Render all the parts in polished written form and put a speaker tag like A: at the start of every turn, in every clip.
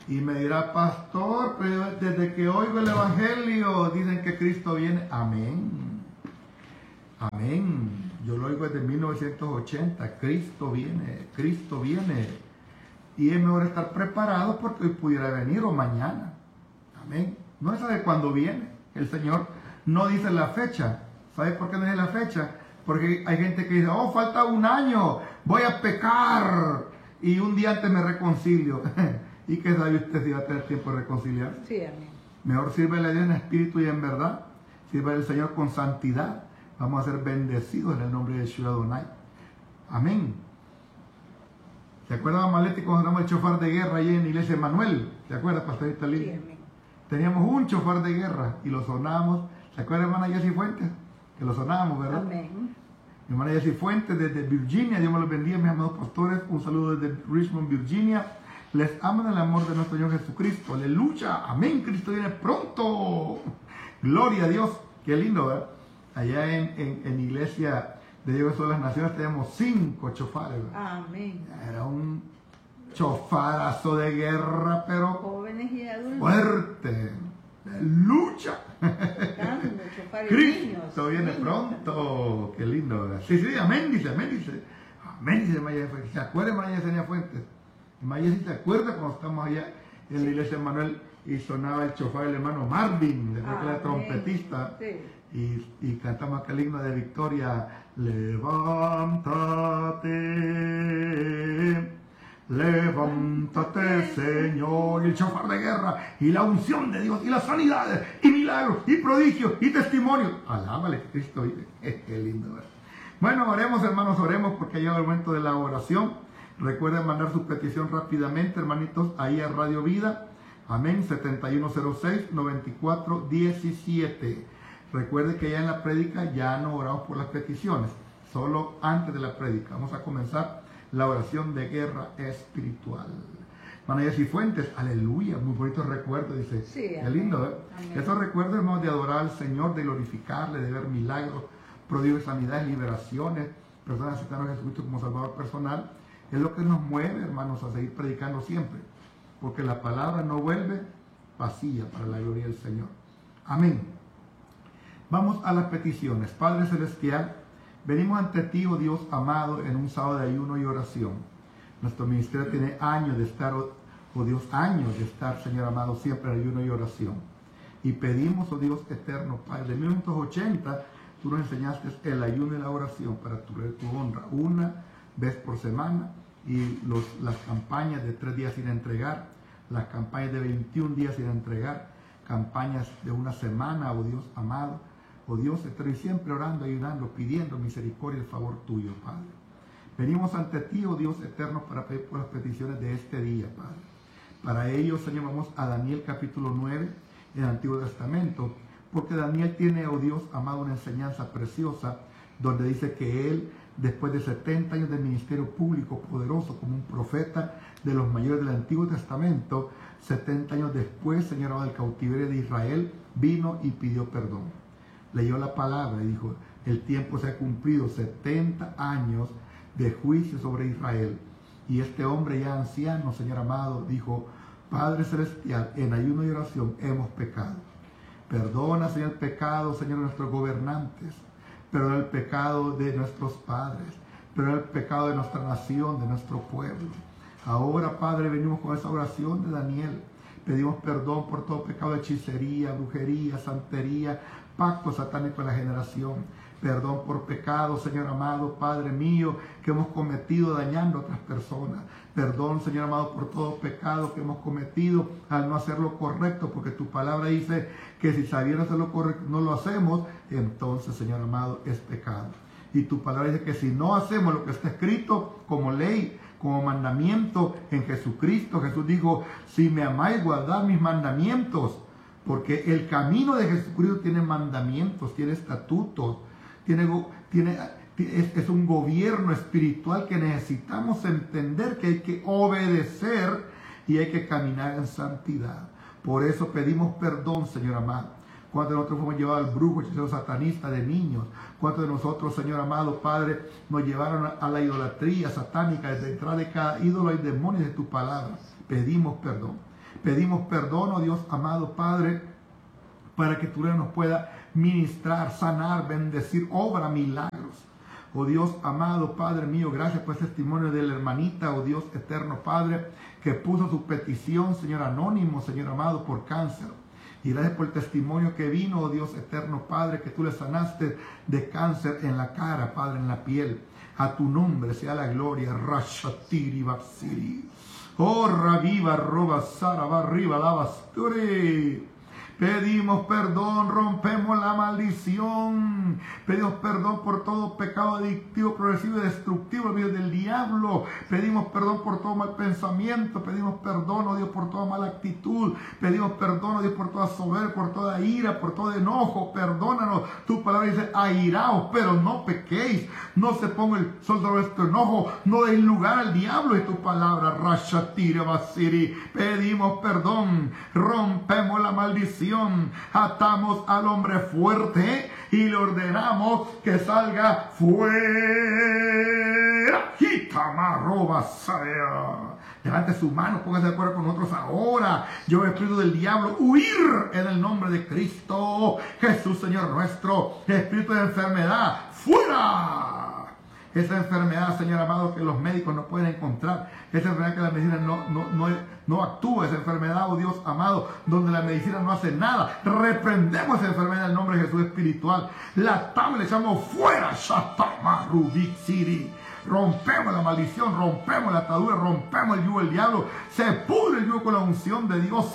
A: Y me dirá, pastor, pero desde que oigo el Evangelio dicen que Cristo viene. Amén. Amén. Yo lo oigo desde 1980. Cristo viene, Cristo viene. Y es mejor estar preparado porque hoy pudiera venir o mañana. Amén. No se sabe cuándo viene. El Señor no dice la fecha. ¿Sabe por qué no dice la fecha? Porque hay gente que dice, oh, falta un año, voy a pecar y un día antes me reconcilio. ¿Y qué sabe usted si va a tener tiempo de reconciliarse?
B: Sí, amén.
A: Mejor sírvele a Dios en espíritu y en verdad. Sírvele al Señor con santidad. Vamos a ser bendecidos en el nombre de Yeshua Adonai. Amén. ¿Se acuerdan, Maleti, cuando sonamos el chofar de guerra allí en la iglesia de Manuel? ¿Se acuerda, pastorita Lili?
B: Sí, amén.
A: Teníamos un chofar de guerra y lo sonábamos. ¿Se acuerda, hermana Jessie Fuentes? Que lo sonábamos, ¿verdad?
B: Amén.
A: Mi hermana Jessie Fuentes desde Virginia. Dios me los bendiga, mis amados pastores. Un saludo desde Richmond, Virginia. Les amo en el amor de nuestro Señor Jesucristo. Aleluya. Amén. Cristo viene pronto. Gloria a Dios. Qué lindo, ¿verdad? Allá en iglesia de Dios de las Naciones teníamos 5 chofares, ¿verdad?
B: Amén.
A: Era un chofarazo de guerra, pero
B: Jóvenes y adultos.
A: fuerte. De lucha.
B: Cantando, chofar y
A: Cristo
B: niños.
A: viene
B: Niños
A: pronto. Qué lindo, ¿verdad? Sí, sí, amén, dice, amén, dice. Amén, dice Maya Fuentes. ¿Se acuerda Maya Senia Fuentes? Maya sí se acuerda cuando estamos allá en la iglesia de Manuel y sonaba el chofar del hermano Marvin, después que era trompetista.
B: Sí.
A: Y cantamos aquel himno de victoria. Levántate, levántate, Señor. Y el chofar de guerra, y la unción de Dios, y las sanidades, y milagros, y prodigios, y testimonios. Alábale que Cristo vive. Qué lindo, ¿verdad? Bueno, oremos, hermanos, oremos porque ha llegado el momento de la oración. Recuerden mandar su petición rápidamente, hermanitos, ahí a Radio Vida. Amén, 7106-9417. Recuerde que ya en la prédica ya no oramos por las peticiones, solo antes de la prédica. Vamos a comenzar la oración de guerra espiritual. María Cifuentes, aleluya, muy bonito recuerdo, dice.
B: Sí,
A: qué lindo, ¿eh?
B: Amén.
A: Esos recuerdos, hermanos, de adorar al Señor, de glorificarle, de ver milagros, prodigios, sanidades, liberaciones, personas aceptando a Jesucristo como Salvador personal, es lo que nos mueve, hermanos, a seguir predicando siempre, porque la palabra no vuelve vacía para la gloria del Señor. Amén. Vamos a las peticiones. Padre Celestial, venimos ante ti, oh Dios amado, en un sábado de ayuno y oración. Nuestro ministerio tiene años de estar, oh Dios, años de estar, Señor amado, siempre en ayuno y oración. Y pedimos, oh Dios eterno, Padre, de 1980, tú nos enseñaste el ayuno y la oración para tu honra, una vez por semana, y las campañas de 3 días sin entregar, las campañas de 21 días sin entregar, campañas de una semana, oh Dios amado, oh Dios eterno, y siempre orando, ayudando, pidiendo misericordia y el favor tuyo, Padre. Venimos ante ti, oh Dios eterno, para pedir por las peticiones de este día, Padre. Para ello, Señor, vamos a Daniel capítulo 9, en el Antiguo Testamento, porque Daniel tiene, oh Dios amado, una enseñanza preciosa, donde dice que él, después de 70 años de ministerio público poderoso como un profeta de los mayores del Antiguo Testamento, 70 años después, Señor amado, del cautiverio de Israel, vino y pidió perdón. Leyó la palabra y dijo, el tiempo se ha cumplido, 70 años de juicio sobre Israel. Y este hombre ya anciano, Señor amado, dijo, Padre Celestial, en ayuno y oración hemos pecado. Perdona, Señor, el pecado, Señor, de nuestros gobernantes. Perdona el pecado de nuestros padres. Perdona el pecado de nuestra nación, de nuestro pueblo. Ahora, Padre, venimos con esa oración de Daniel. Pedimos perdón por todo pecado de hechicería, brujería, santería, pacto satánico en la generación. Perdón por pecado, Señor amado, Padre mío, que hemos cometido dañando a otras personas. Perdón, Señor amado, por todo pecado que hemos cometido al no hacer lo correcto, porque tu palabra dice que si sabiendo hacer lo correcto no lo hacemos, entonces, Señor amado, es pecado. Y tu palabra dice que si no hacemos lo que está escrito como ley, como mandamiento en Jesucristo, Jesús dijo, si me amáis, guardad mis mandamientos, porque el camino de Jesucristo tiene mandamientos, tiene estatutos, es un gobierno espiritual que necesitamos entender que hay que obedecer y hay que caminar en santidad. Por eso pedimos perdón, Señor amado. ¿Cuántos de nosotros fuimos llevados al brujo, hechicero satanista de niños? ¿Cuántos de nosotros, Señor amado, Padre, nos llevaron a la idolatría satánica? Desde detrás de cada ídolo hay demonios de tu palabra. Pedimos perdón. Pedimos perdón, oh Dios amado Padre, para que tu gloria nos pueda ministrar, sanar, bendecir, obra milagros. Oh Dios amado Padre mío, gracias por el testimonio de la hermanita, oh Dios eterno Padre, que puso su petición, Señor anónimo, Señor amado, por cáncer. Y gracias por el testimonio que vino, oh Dios eterno Padre, que tú le sanaste de cáncer en la cara, Padre, en la piel. A tu nombre sea la gloria. Rashatiri Baksiri. Oh, Raviva, Roba, Sara, Barriba, Lavasturi. Pedimos perdón, rompemos la maldición. Pedimos perdón por todo pecado adictivo, progresivo y destructivo en medio del diablo. Pedimos perdón por todo mal pensamiento. Pedimos perdón, oh Dios, por toda mala actitud. Pedimos perdón, oh Dios, por toda soberbia, por toda ira, por todo enojo. Perdónanos. Tu palabra dice, airaos, pero no pequéis. No se ponga el sol de vuestro enojo. No deis lugar al diablo. Y tu palabra, Rashatira Basiri. Pedimos perdón. Rompemos la maldición. Atamos al hombre fuerte y le ordenamos que salga fuera. Levante su mano, póngase de acuerdo con nosotros ahora. Yo, espíritu del diablo, huir en el nombre de Cristo Jesús, Señor nuestro. Espíritu de enfermedad, fuera. Esa enfermedad, Señor amado, que los médicos no pueden encontrar. Esa enfermedad que la medicina no actúa. Esa enfermedad, oh Dios amado, donde la medicina no hace nada. Reprendemos esa enfermedad en el nombre de Jesús espiritual. La atamos, le echamos fuera. Rompemos la maldición, rompemos la atadura, rompemos el yugo del diablo. Se pudre el yugo con la unción de Dios.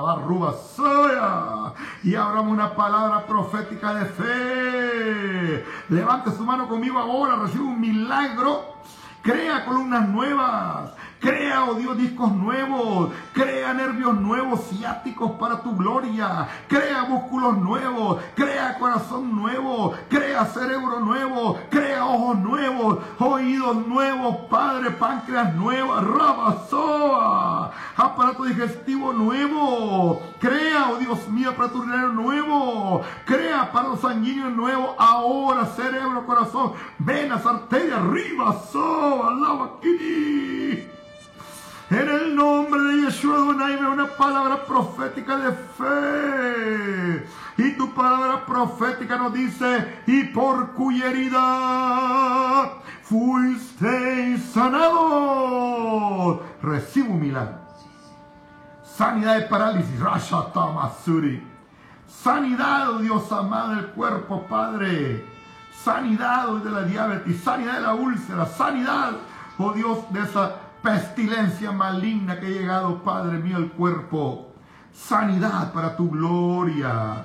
A: Y abramos una palabra profética de fe. Levante su mano conmigo ahora, recibe un milagro. Crea columnas nuevas. Crea, oh Dios, discos nuevos. Crea nervios nuevos, ciáticos para tu gloria. Crea músculos nuevos. Crea corazón nuevo. Crea cerebro nuevo. Crea ojos nuevos. Oídos nuevos, Padre. Páncreas nuevas. Rabazoa. Aparato digestivo nuevo. Crea, oh Dios mío, aparato urinario nuevo. Crea aparato sanguíneo nuevo. Ahora, cerebro, corazón, venas, arterias. Ribazoa. Alabakini. En el nombre de Yeshua Adonai, una palabra profética de fe. Y tu palabra profética nos dice, y por cuya herida fuisteis sanados. Recibo un milagro. Sanidad de parálisis. Rashatamazuri. Sanidad, oh Dios amado, del cuerpo, Padre. Sanidad de la diabetes. Sanidad de la úlcera. Sanidad, oh Dios, de esa pestilencia maligna que ha llegado, Padre mío, al cuerpo. Sanidad para tu gloria.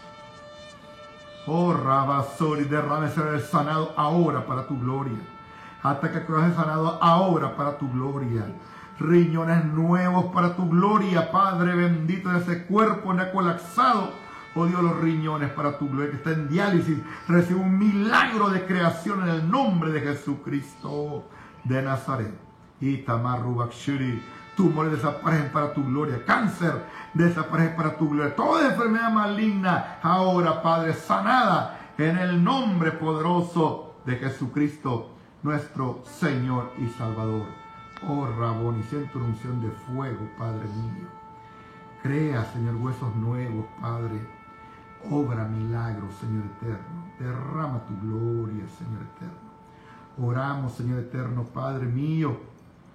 A: Oh, Rabasori, derrame ser sanado ahora para tu gloria. Hasta que seas sanado ahora para tu gloria. Riñones nuevos para tu gloria, Padre bendito, de ese cuerpo no colapsado. Oh Dios, los riñones para tu gloria, que está en diálisis. Recibe un milagro de creación en el nombre de Jesucristo de Nazaret. Itamarubakshiri. Tumores desaparecen para tu gloria. Cáncer desaparece para tu gloria. Toda enfermedad maligna ahora, Padre, sanada en el nombre poderoso de Jesucristo, nuestro Señor y Salvador. Oh Rabón, y siento una unción de fuego, Padre mío. Crea, Señor, huesos nuevos, Padre. Obra milagros, Señor eterno. Derrama tu gloria, Señor eterno. Oramos, Señor eterno, Padre mío.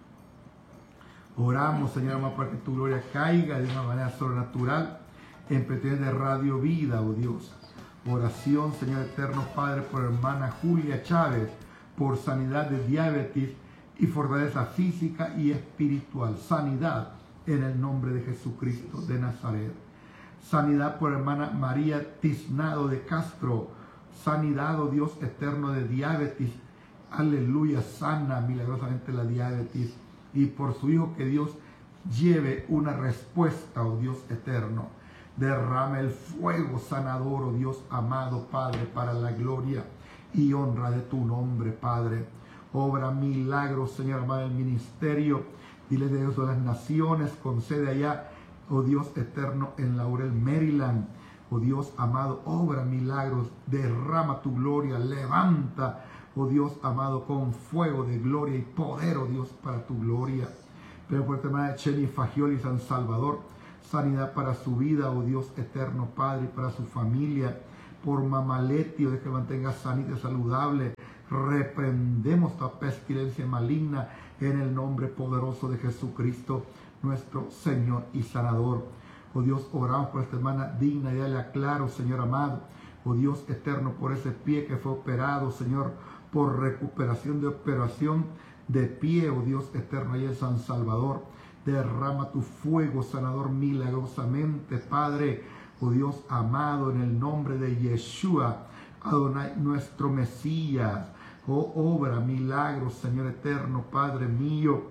A: Oramos, Señor amado, para que tu gloria caiga de una manera sobrenatural en petición de Radio Vida, oh Dios. Oración, Señor eterno, Padre, por hermana Julia Chávez, por sanidad de diabetes y fortaleza física y espiritual. Sanidad en el nombre de Jesucristo de Nazaret. Sanidad por hermana María Tiznado de Castro. Sanidad, oh Dios eterno, de diabetes. Aleluya, sana milagrosamente la diabetes. Y por su Hijo, que Dios lleve una respuesta, oh Dios eterno. Derrame el fuego sanador, oh Dios amado, Padre, para la gloria y honra de tu nombre, Padre. Obra milagros, Señor amado, el ministerio. Dile de Dios de las naciones, concede allá, oh Dios eterno, en Laurel, Maryland. Oh Dios amado, obra milagros, derrama tu gloria, levanta, oh Dios amado, con fuego de gloria y poder, oh Dios, para tu gloria. Pero por el hermana Cheni Fagioli San Salvador, sanidad para su vida, oh Dios eterno Padre, y para su familia. Por Mamá Leti, oh Dios, que mantenga sanita y saludable. Reprendemos toda pestilencia maligna en el nombre poderoso de Jesucristo, nuestro Señor y Sanador. Oh Dios, oramos por esta hermana digna y dale aclaro, Señor amado. Oh Dios eterno, por ese pie que fue operado, Señor, por recuperación de operación de pie, oh Dios eterno, allá en San Salvador. Derrama tu fuego sanador milagrosamente, Padre, oh Dios amado, en el nombre de Yeshua, Adonai, nuestro Mesías. Oh, obra milagros, Señor eterno, Padre mío.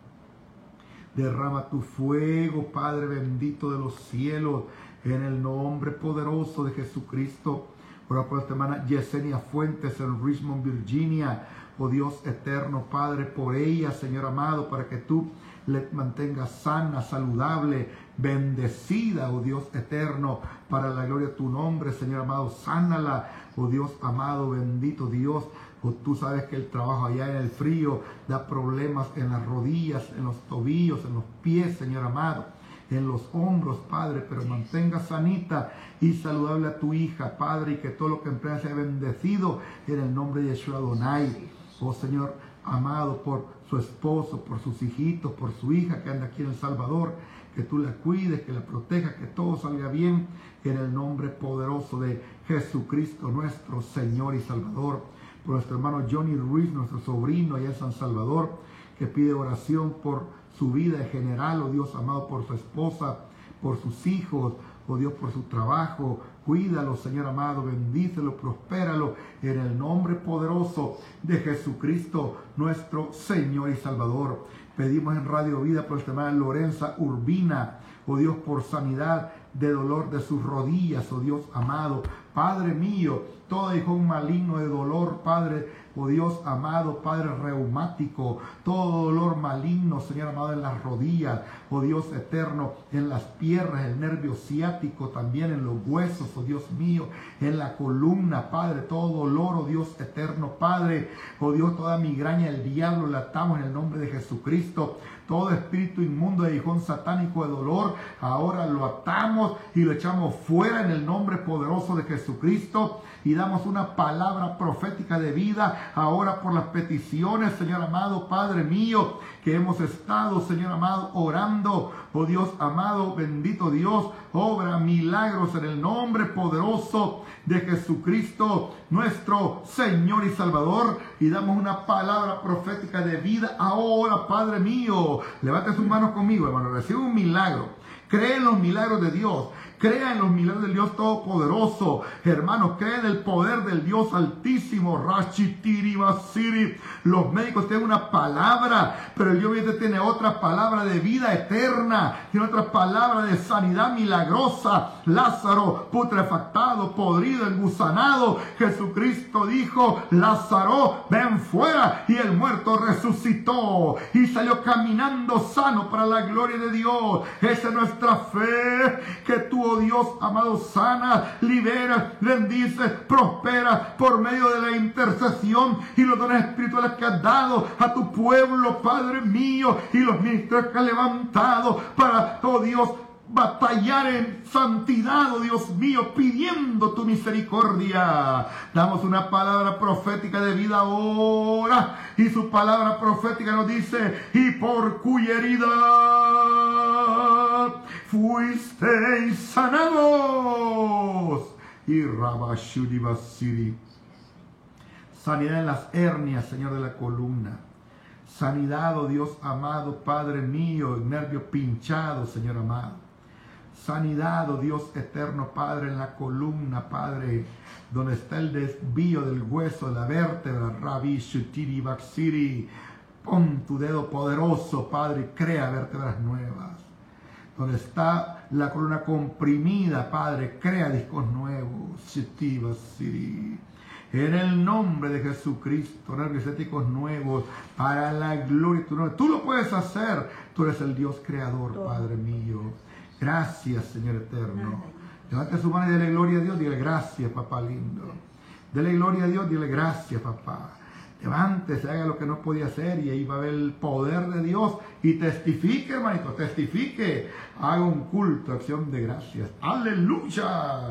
A: Derrama tu fuego, Padre bendito de los cielos, en el nombre poderoso de Jesucristo. Ora por esta hermana Yesenia Fuentes en Richmond, Virginia. Oh Dios eterno, Padre, por ella, Señor amado, para que tú le mantengas sana, saludable, bendecida, oh Dios eterno, para la gloria de tu nombre, Señor amado. Sánala, oh Dios amado, bendito Dios. Tú sabes que el trabajo allá en el frío da problemas en las rodillas, en los tobillos, en los pies, Señor amado, en los hombros, Padre, pero mantenga sanita y saludable a tu hija, Padre, y que todo lo que emplea sea bendecido en el nombre de Yeshua Adonai. Oh Señor amado, por su esposo, por sus hijitos, por su hija que anda aquí en El Salvador, que tú la cuides, que la protejas, que todo salga bien en el nombre poderoso de Jesucristo, nuestro Señor y Salvador. Por nuestro hermano Johnny Ruiz, nuestro sobrino allá en San Salvador, que pide oración por su vida en general, oh Dios amado, por su esposa, por sus hijos, oh Dios, por su trabajo. Cuídalo, Señor amado, bendícelo, prospéralo en el nombre poderoso de Jesucristo, nuestro Señor y Salvador. Pedimos en Radio Vida por esta hermana Lorenza Urbina, oh Dios, por sanidad de dolor de sus rodillas, oh Dios amado. Padre mío, todo aguijón maligno de dolor, Padre, oh Dios amado, Padre reumático, todo dolor maligno, Señor amado, en las rodillas, oh Dios eterno, en las piernas, el nervio ciático, también en los huesos, oh Dios mío, en la columna, Padre, todo dolor, oh Dios eterno, Padre, oh Dios, toda migraña, el diablo, la atamos en el nombre de Jesucristo. Todo espíritu inmundo de aguijón satánico de dolor, ahora lo atamos y lo echamos fuera en el nombre poderoso de Jesucristo. Y damos una palabra profética de vida ahora por las peticiones, Señor amado, Padre mío, que hemos estado, Señor amado, orando. Oh Dios amado, bendito Dios, obra milagros en el nombre poderoso de Jesucristo, nuestro Señor y Salvador. Y damos una palabra profética de vida ahora, Padre mío. Levante sus manos conmigo, hermano. Recibe un milagro. Cree en los milagros de Dios. Crea en los milagros del Dios Todopoderoso. Hermanos, cree en el poder del Dios Altísimo. Rashitiri Basiri. Los médicos tienen una palabra, pero el Dios viviente tiene otra palabra de vida eterna. Tiene otra palabra de sanidad milagrosa. Lázaro, putrefactado, podrido, engusanado. Jesucristo dijo: Lázaro, ven fuera. Y el muerto resucitó y salió caminando sano para la gloria de Dios. Esa es nuestra fe, que tú, oh Dios amado, sana, libera, bendice, prospera por medio de la intercesión y los dones espirituales que has dado a tu pueblo, Padre mío, y los ministros que has levantado para, oh Dios, batallar en santidad, oh Dios mío, pidiendo tu misericordia. Damos una palabra profética de vida ahora, y su palabra profética nos dice: y por cuya herida fuisteis sanados. Y Rabashuri Basiri. Sanidad en las hernias, Señor, de la columna. Sanidad, oh Dios amado, Padre mío, nervio pinchado, Señor amado. Sanidad, oh Dios eterno, Padre, en la columna, Padre, donde está el desvío del hueso, de la vértebra. Rabbi Shutiri Baksiri. Pon tu dedo poderoso, Padre, y crea vértebras nuevas. Donde está la columna comprimida, Padre, crea discos nuevos. Shutiri Baksiri. En el nombre de Jesucristo, nervios ciáticos nuevos, para la gloria de tu nombre. Tú lo puedes hacer. Tú eres el Dios creador, Padre mío. Gracias, Señor eterno. Levante su mano y dele gloria a Dios. Dile: gracias, papá lindo. Dele gloria a Dios. Dile: gracias, papá. Levántese, haga lo que no podía hacer y ahí va a ver el poder de Dios. Y testifique, hermanito, testifique. Haga un culto, acción de gracias. ¡Aleluya!